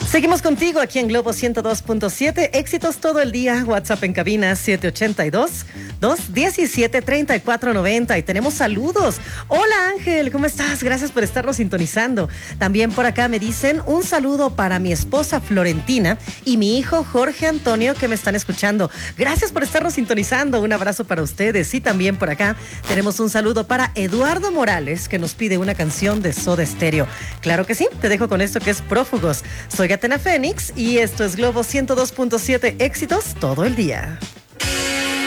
Seguimos contigo aquí en Globo 102.7. Éxitos todo el día. WhatsApp en cabina 782-217-3490. Y tenemos saludos. Hola Ángel, ¿cómo estás? Gracias por estarnos sintonizando. También por acá me dicen un saludo para mi esposa Florentina y mi hijo Jorge Antonio que me están escuchando. Gracias por estarnos sintonizando. Un abrazo para ustedes. Y también por acá tenemos un saludo para Eduardo Morales que nos pide una canción de Soda Stereo. Claro que sí, te dejo con esto que es Prófugos. Soy Atena Fénix y esto es Globo 102.7, éxitos todo el día.